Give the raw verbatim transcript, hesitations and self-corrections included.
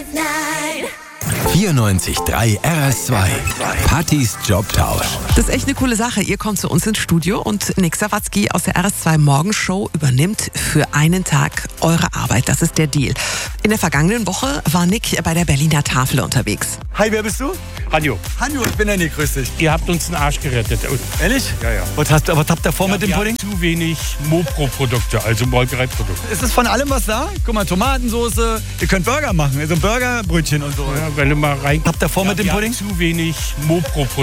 vierundneunzig Komma drei R S zwei. Pattys Jobtausch. Das ist echt eine coole Sache. Ihr kommt zu uns ins Studio und Nick Sawatzki aus der R S zwei Morgenshow übernimmt für einen Tag eure Arbeit. Das ist der Deal. In der vergangenen Woche war Nick bei der Berliner Tafel unterwegs. Hi, wer bist du? Hanjo, Hanjo, ich bin der Nick, grüß dich. ihr habt uns den Arsch gerettet. Und Ehrlich? Ja, ja. Was, hast, was habt ihr vor ja, mit dem wir Pudding? haben zu wenig Mopro-Produkte, also Molkereiprodukte. Ist es von allem was da? Guck mal, Tomatensoße. Ihr könnt Burger machen, also Burgerbrötchen und so. Ja, wenn du mal rein... Habt ihr vor ja, mit dem wir Pudding? haben zu wenig Mopro-Produkte.